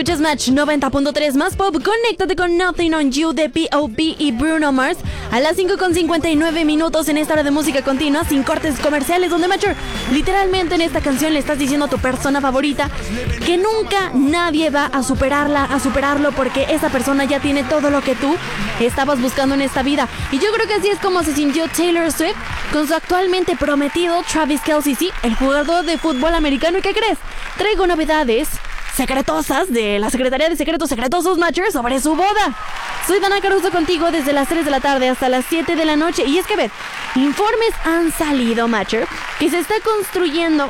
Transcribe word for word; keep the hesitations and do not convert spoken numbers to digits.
Escuchas Match noventa punto tres más pop. Conéctate con Nothing on You de P O P y Bruno Mars a las cinco con cincuenta y nueve minutos en esta hora de música continua sin cortes comerciales, donde Matcher, literalmente en esta canción le estás diciendo a tu persona favorita que nunca nadie va a superarla, a superarlo, porque esa persona ya tiene todo lo que tú estabas buscando en esta vida. Y yo creo que así es como se sintió Taylor Swift con su actualmente prometido Travis Kelce, sí, el jugador de fútbol americano. ¿Y qué crees? Traigo novedades secretosas de la Secretaría de Secretos Secretosos, Matcher, sobre su boda. Soy Dana Caruso contigo desde las tres de la tarde hasta las siete de la noche. Y es que, ver, informes han salido, Matcher, que se está construyendo